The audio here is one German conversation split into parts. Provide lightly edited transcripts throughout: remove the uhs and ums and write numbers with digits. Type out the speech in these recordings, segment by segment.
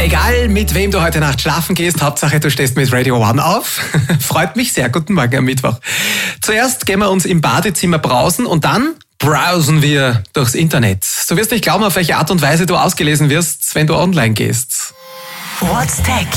Egal, mit wem du heute Nacht schlafen gehst, Hauptsache du stehst mit Radio One auf. Freut mich sehr. Guten Morgen am Mittwoch. Zuerst gehen wir uns im Badezimmer brausen und dann browsen wir durchs Internet. Du wirst nicht glauben, auf welche Art und Weise du ausgelesen wirst, wenn du online gehst. What's Tech?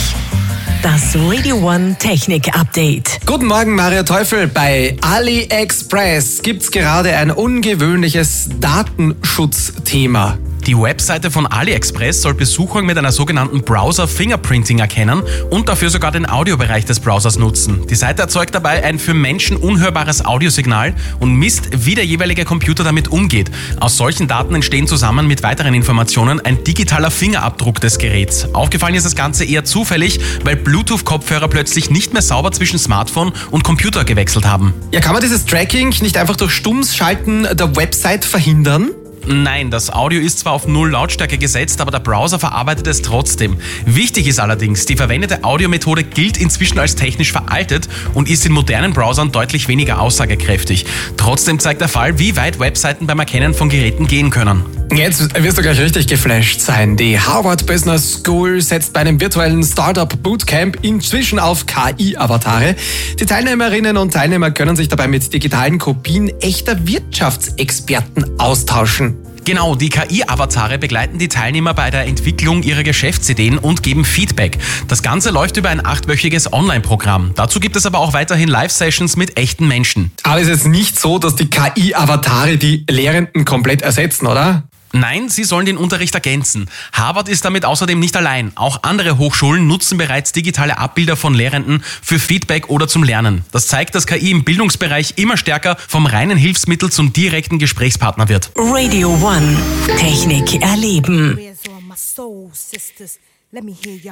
Das Radio One Technik Update. Guten Morgen, Maria Teufel. Bei AliExpress gibt's gerade ein ungewöhnliches Datenschutzthema. Die Webseite von AliExpress soll Besucher mit einer sogenannten Browser-Fingerprinting erkennen und dafür sogar den Audiobereich des Browsers nutzen. Die Seite erzeugt dabei ein für Menschen unhörbares Audiosignal und misst, wie der jeweilige Computer damit umgeht. Aus solchen Daten entstehen zusammen mit weiteren Informationen ein digitaler Fingerabdruck des Geräts. Aufgefallen ist das Ganze eher zufällig, weil Bluetooth-Kopfhörer plötzlich nicht mehr sauber zwischen Smartphone und Computer gewechselt haben. Ja, kann man dieses Tracking nicht einfach durch Stummschalten der Website verhindern? Nein, das Audio ist zwar auf 0 Lautstärke gesetzt, aber der Browser verarbeitet es trotzdem. Wichtig ist allerdings, die verwendete Audiomethode gilt inzwischen als technisch veraltet und ist in modernen Browsern deutlich weniger aussagekräftig. Trotzdem zeigt der Fall, wie weit Webseiten beim Erkennen von Geräten gehen können. Jetzt wirst du gleich richtig geflasht sein. Die Harvard Business School setzt bei einem virtuellen Startup Bootcamp inzwischen auf KI-Avatare. Die Teilnehmerinnen und Teilnehmer können sich dabei mit digitalen Kopien echter Wirtschaftsexperten austauschen. Genau, die KI-Avatare begleiten die Teilnehmer bei der Entwicklung ihrer Geschäftsideen und geben Feedback. Das Ganze läuft über ein 8-wöchiges Online-Programm. Dazu gibt es aber auch weiterhin Live-Sessions mit echten Menschen. Aber es ist jetzt nicht so, dass die KI-Avatare die Lehrenden komplett ersetzen, oder? Nein, sie sollen den Unterricht ergänzen. Harvard ist damit außerdem nicht allein. Auch andere Hochschulen nutzen bereits digitale Abbilder von Lehrenden für Feedback oder zum Lernen. Das zeigt, dass KI im Bildungsbereich immer stärker vom reinen Hilfsmittel zum direkten Gesprächspartner wird. Radio One Technik erleben.